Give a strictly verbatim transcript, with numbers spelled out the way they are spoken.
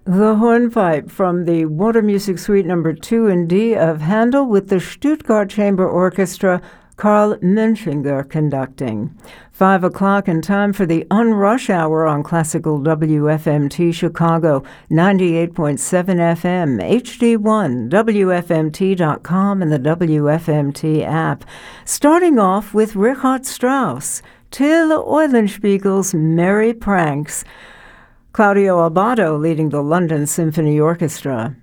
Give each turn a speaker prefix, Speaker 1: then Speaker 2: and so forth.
Speaker 1: The Hornpipe from the Water Music Suite number two in D of Handel with the Stuttgart Chamber Orchestra, Karl Menchinger conducting. Five o'clock and time for the Unrush Hour on Classical W F M T Chicago, ninety-eight point seven F M, H D one, W F M T dot com, and the W F M T app. Starting off with Richard Strauss, Till Eulenspiegel's Merry Pranks. Claudio Abbado leading the London Symphony Orchestra.